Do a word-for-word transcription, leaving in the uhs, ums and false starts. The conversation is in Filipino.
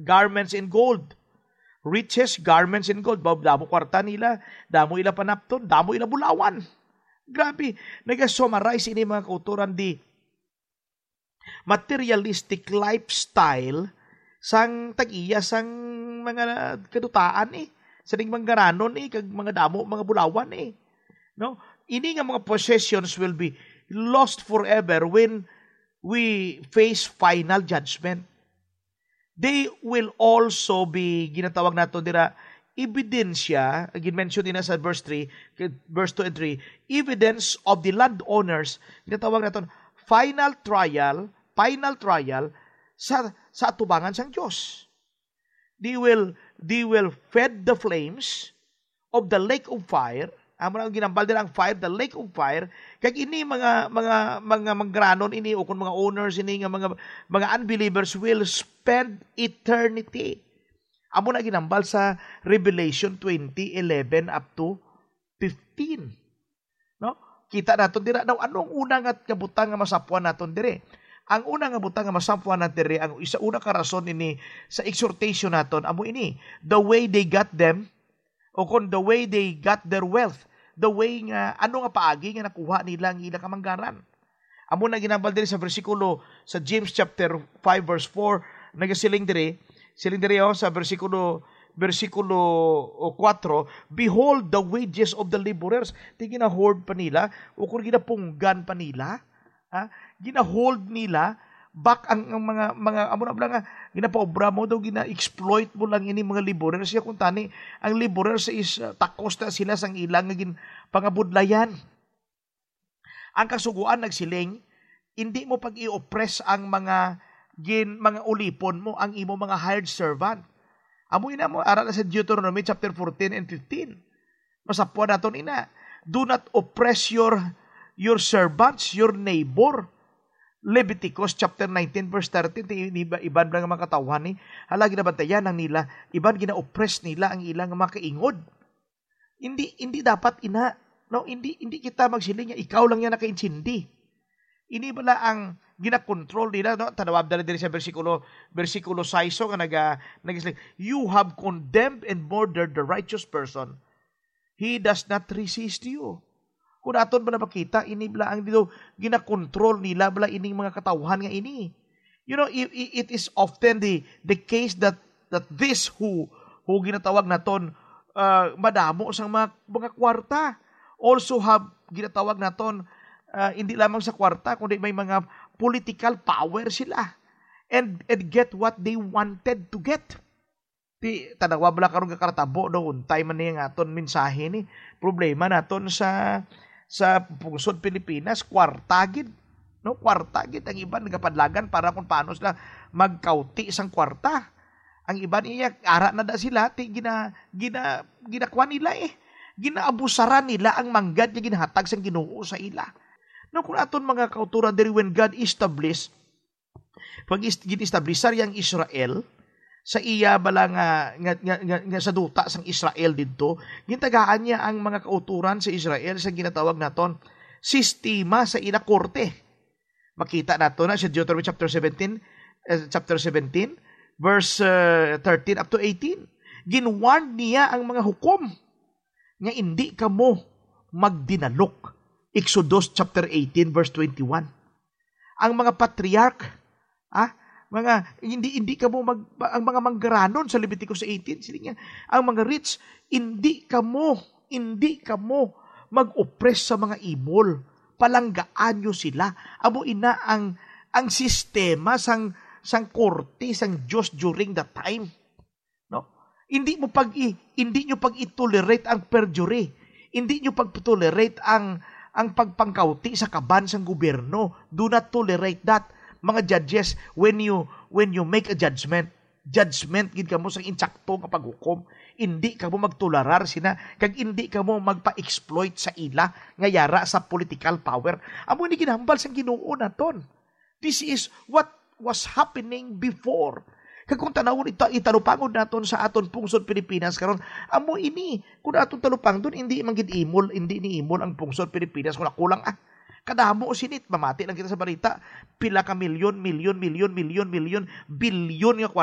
garments in gold. Riches, garments in gold. Damo kwarta nila, damo ila panapton, damo ila bulawan. Grabe, nag-summarize ini mga kauturan di materialistic lifestyle sang tag-iya sang mga kadutaan eh. Sa ning mga garanon eh, kag mga damo, mga bulawan eh. No? Ini nga mga possessions will be lost forever when we face final judgment. They will also be, ginatawag nato dira, ebidensya, again mentioned din sa verse three, verse two and three, evidence of the landowners, ginatawag nato, final trial, final trial, sa, sa atubangan sang Diyos. They will, they will fed the flames of the lake of fire. Amo na ginambal din ang fire, the lake of fire. Kag ini mga mga mga mangranon ini o kung mga owners ini nga mga mga unbelievers will spend eternity. Amo na ginambal sa Revelation twenty eleven up to fifteen. No? Kita naton dira daw anong una nga kabutang nga masapuan naton dire. Ang una nga butang nga masampuan natin dire, ang isa una ka rason ini sa exhortation naton amo ini, the way they got them o kung the way they got their wealth, the way nga ano nga paagi nga nakuha nila ang ilang kamanggaran. Amo na ginambal dire sa bersikulo sa James chapter five verse four, nagasiling dire, siling dire oh, sa bersikulo bersikulo four, behold the wages of the laborers. Di gina-hoard pa nila o kung ginapunggan pa nila, ha? Gina-hold nila back ang, ang mga mga amo na nga ginapaobra mo daw, gina-exploit mo lang ini mga laborers siya kung tani ang laborers is uh, takos na sila sang ilang nga pangabudlayan. Ang kasuguan nagsiling, hindi mo pag i-oppress ang mga gin mga ulipon mo, ang imo mga hired servant. Amo ina mo ara na sa Deuteronomy chapter fourteen and fifteen. Masapuan naton ina, do not oppress your your servants, your neighbor. Leviticus chapter nineteen verse thirteen, iba iban lang mga katawan ni hala ginabantayan ang nila, iban gina-oppress nila ang ilang mga kaingod. Hindi hindi dapat ina, no, hindi hindi kita magsiling nga ikaw lang yan nakaintindi. Ini bala ang gina-control nila, no? Tanawab dala diri sa bersikulo bersikulo six nga naga nagisling, you have condemned and murdered the righteous person. He does not resist you. Kung aton ba na makita, ini bala ang dito, gina-control nila bala ining mga katawhan nga ini. You know, it, it is often the the case that that this who who ginatawag naton uh, madamo sang mga, mga kwarta also have ginatawag naton uh, hindi lamang sa kwarta kundi may mga political power sila and and get what they wanted to get. Ti tanawa bala karon nga kartabo do untay man niya aton mensahe ni problema naton sa sa pungsod Pilipinas, kwartagid, no? Kwartagid ang iban nagapadlagan para kung paano sila magkauti sang kwarta. Ang iban iya ara na da sila ti gina gina ginakuha nila eh. Ginaabusaran nila ang manggad nga ginhatag sang Ginoo sa ila. No, kung aton mga kauturan diri when God established pag gin-establishar yang Israel sa iya bala nga, nga, nga, nga, nga sa duta sang Israel didto, gintagaan niya ang mga kauturan sa Israel sa ginatawag naton sistema sa ila korte. Makita nato na sa Deuteronomy chapter seventeen, uh, chapter seventeen verse uh, thirteen up to eighteen. Ginwarn niya ang mga hukom nga hindi kamo magdinalok. Exodus chapter eighteen verse twenty-one. Ang mga patriarch, ah, mga hindi hindi ka mo mag ang mga manggaranon sa Leviticus eighteen siling yan, ang mga rich hindi ka mo hindi ka mo mag-oppress sa mga imol, palanggaan nyo sila. Amo ina ang ang sistema sang sang korte sang Diyos during that time, no? Hindi mo pag hindi nyo pag itolerate ang perjury, hindi nyo pag tolerate ang ang pagpangkauti sa kaban sang gobyerno. Do not tolerate that. Mga judges, when you when you make a judgment, judgment gid kamo sa insakto nga paghukom, hindi kamo magtularar sina kag hindi kamo magpa-exploit sa ila nga yara sa political power. Amo ni ginhambal sang Ginoo naton. This is what was happening before. Kag kung tanawon ita italupangod naton sa aton pungsod Pilipinas karon, amo ini kun aton talupangdon hindi man gid imol, hindi ni imol ang pungsod Pilipinas kun kulang ah. Kadamo o sinit, mamati lang kita sa balita, pila ka milyon, milyon, milyon, milyon, milyon, bilyon nga